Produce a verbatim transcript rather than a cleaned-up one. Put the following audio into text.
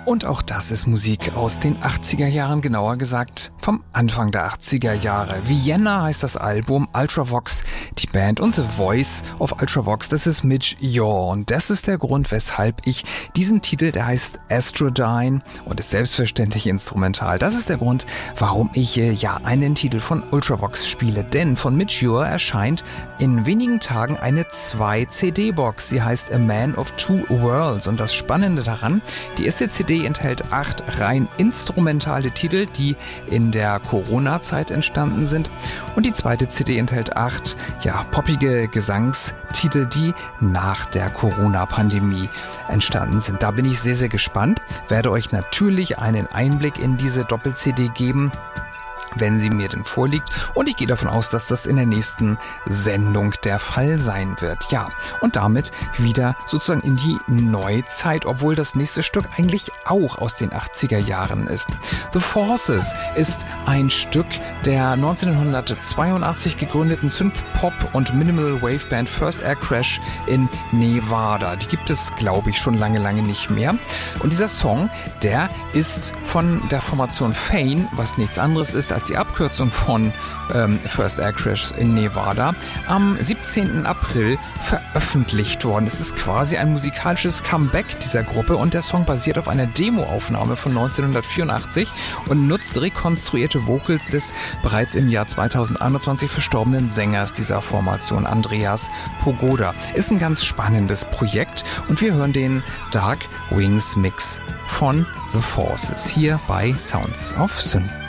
Und auch das ist Musik aus den achtziger Jahren, genauer gesagt vom Anfang der achtziger Jahre. Vienna heißt das Album, Ultravox, die Band und The Voice of Ultravox, das ist Midge Ure. Und das ist der Grund, weshalb ich diesen Titel, der heißt Astrodyne und ist selbstverständlich instrumental. Das ist der Grund, warum ich äh, ja einen Titel von Ultravox spiele. Denn von Midge Ure erscheint in wenigen Tagen eine zwei C D-Box. Sie heißt A Man of Two Worlds. Und das Spannende daran, die erste C D enthält acht rein instrumentale Titel, die in der Corona-Zeit entstanden sind. Und die zweite C D enthält acht, ja, poppige Gesangstitel, die nach der Corona-Pandemie entstanden sind. Da bin ich sehr, sehr gespannt. Werde euch natürlich einen Einblick in diese Doppel-C D geben, wenn sie mir denn vorliegt. Und ich gehe davon aus, dass das in der nächsten Sendung der Fall sein wird. Ja, und damit wieder sozusagen in die Neuzeit, obwohl das nächste Stück eigentlich auch aus den achtziger Jahren ist. The Forces ist ein Stück der neunzehnhundertzweiundachtzig gegründeten Synth-Pop- und Minimal-Wave-Band First Air Crash in Nevada. Die gibt es, glaube ich, schon lange, lange nicht mehr. Und dieser Song, der ist von der Formation Fane, was nichts anderes ist als die Abkürzung von ähm, First Air Crash in Nevada, am siebzehnten April veröffentlicht worden. Es ist quasi ein musikalisches Comeback dieser Gruppe und der Song basiert auf einer Demoaufnahme von neunzehnhundertvierundachtzig und nutzt rekonstruierte Vocals des bereits im Jahr zweitausendeinundzwanzig verstorbenen Sängers dieser Formation, Andreas Pogoda. Ist ein ganz spannendes Projekt und wir hören den Dark Wings Mix von The Forces hier bei Sounds of Synth.